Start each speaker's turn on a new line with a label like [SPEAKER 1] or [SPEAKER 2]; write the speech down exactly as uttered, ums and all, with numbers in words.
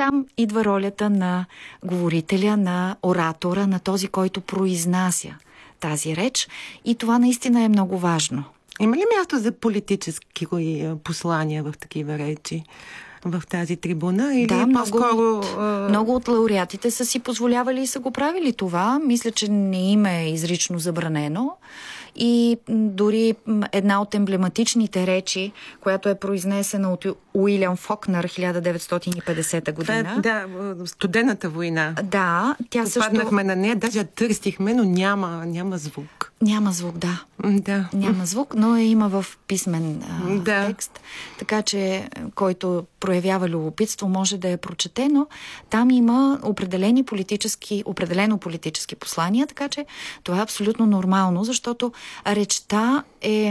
[SPEAKER 1] оттам идва ролята на говорителя, на оратора, на този, който произнася тази реч. И това наистина е много важно.
[SPEAKER 2] Има ли място за политически послания в такива речи? В тази трибуна? Или
[SPEAKER 1] да, много,
[SPEAKER 2] по-скоро...
[SPEAKER 1] от, много от лауреатите са си позволявали и са го правили това. Мисля, че не им е изрично забранено. И дори една от емблематичните речи, която е произнесена от Уилям Фокнер хиляда деветстотин и петдесета година.
[SPEAKER 2] Да, студената война.
[SPEAKER 1] Да, тя също...
[SPEAKER 2] Попаднахме на нея, даже търсихме, но няма, няма звук.
[SPEAKER 1] Няма звук, да.
[SPEAKER 2] Да.
[SPEAKER 1] Няма звук, но я има в писмен а,
[SPEAKER 2] да.
[SPEAKER 1] текст. Така че, който проявява любопитство, може да я прочете, но там има определени политически, определено политически послания, така че това е абсолютно нормално, защото речта е